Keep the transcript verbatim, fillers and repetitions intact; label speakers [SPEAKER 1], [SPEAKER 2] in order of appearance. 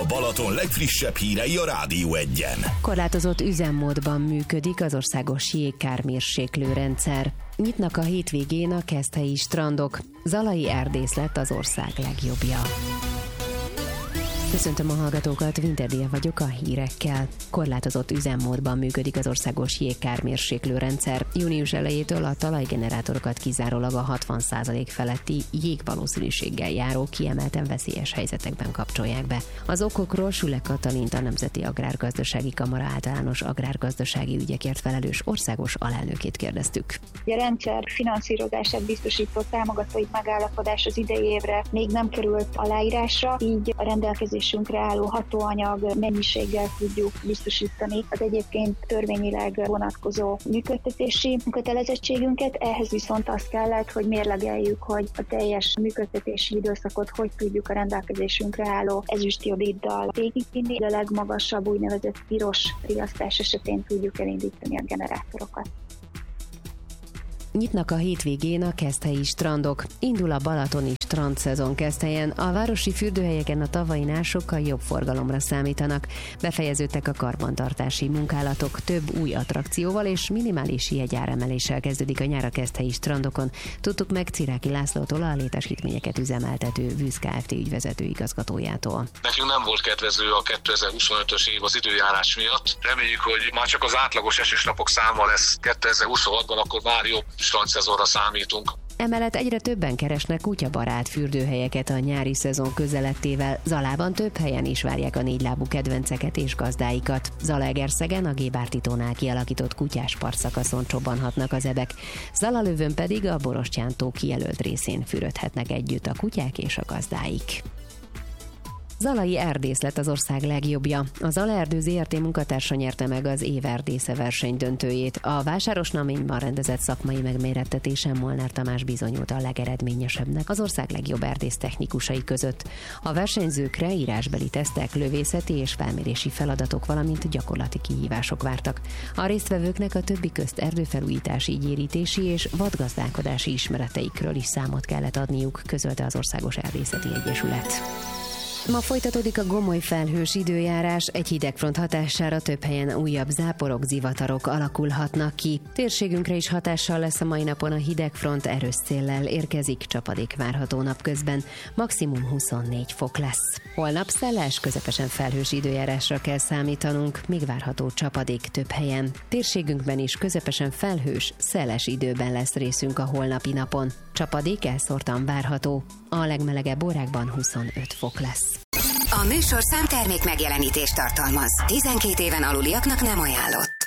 [SPEAKER 1] A Balaton legfrissebb hírei a Rádió Egyen.
[SPEAKER 2] Korlátozott üzemmódban működik az országos jégkármérséklő rendszer. Nyitnak a hétvégén a keszthelyi strandok. Zalai erdész lett az ország legjobbja. Köszöntöm a hallgatókat, Vinterdél vagyok a hírekkel. Korlátozott üzemmódban működik az országos jégkármérséklő rendszer. Június elejétől a talajgenerátorokat kizárólag a hatvan százalék feletti jégvalószínűséggel járó kiemelten veszélyes helyzetekben kapcsolják be. Az okokról Süle Katalint, a Nemzeti Agrárgazdasági Kamara általános agrárgazdasági ügyekért felelős országos alelnökét kérdeztük.
[SPEAKER 3] A rendszer finanszírozását biztosító támogatói megállapodás az idei évre még nem került aláírásra, így a rendelkezés álló hatóanyag mennyiséggel tudjuk biztosítani az egyébként törvényileg vonatkozó működtetési kötelezettségünket. Ehhez viszont azt kellett, hogy mérlegeljük, hogy a teljes működtetési időszakot hogy tudjuk a rendelkezésünkre álló ezüstjodiddal végigvinni. A legmagasabb úgynevezett piros riasztás esetén tudjuk elindítani a generátorokat.
[SPEAKER 2] Nyitnak a hétvégén a keszthelyi strandok. Indul a balatoni strandszezon Keszthelyen. A városi fürdőhelyeken a tavainál sokkal jobb forgalomra számítanak. Befejeződtek a karbantartási munkálatok, több új attrakcióval és minimális jegyáremeléssel kezdődik a nyár a keszthelyi strandokon. Tudtuk meg Ciráki Lászlótól, a létesítményeket üzemeltető Vűz Kft. Ügyvezető igazgatójától.
[SPEAKER 4] Nekünk nem volt kedvező a kétezer-huszonötös év az időjárás miatt. Reméljük, hogy már csak az átlagos esősnapok száma lesz kétezer-huszonhatban, akkor már jobb strandszezonra számítunk.
[SPEAKER 2] Emellett egyre többen keresnek kutyabarát fürdőhelyeket a nyári szezon közelettével. Zalában több helyen is várják a négylábú kedvenceket és gazdáikat. Zalaegerszegen a Gébártitónál kialakított kutyás partszakaszon csobbanhatnak az ebek. Zalalövön pedig a Borostyán-tó kijelölt részén fürödhetnek együtt a kutyák és a gazdáik. Zalai erdész lett az ország legjobbja. A Zalaerdő zé er té munkatársa nyerte meg az év erdésze verseny döntőjét. A Vásárosnaményban rendezett szakmai megmérettetésen Molnár Tamás bizonyult a legeredményesebbnek az ország legjobb erdész technikusai között. A versenyzőkre írásbeli tesztek, lövészeti és felmérési feladatok, valamint gyakorlati kihívások vártak. A résztvevőknek a többi közt erdőfelújítási, gyérítési és vadgazdálkodási ismereteikről is számot kellett adniuk, közölte az Országos Erdészeti Egyesület. Ma folytatódik a gomoly felhős időjárás, egy hidegfront hatására több helyen újabb záporok, zivatarok alakulhatnak ki. Térségünkre is hatással lesz a mai napon a hidegfront, erős széllel érkezik, csapadék várható napközben, maximum huszonnégy fok lesz. Holnap szeles, közepesen felhős időjárásra kell számítanunk, míg várható csapadék több helyen. Térségünkben is közepesen felhős, szeles időben lesz részünk a holnapi napon. Csapadék elszórtan várható, a legmelegebb órákban huszonöt fok lesz.
[SPEAKER 5] A műsorszám termék megjelenítést tartalmaz. tizenkét éven aluliaknak nem ajánlott.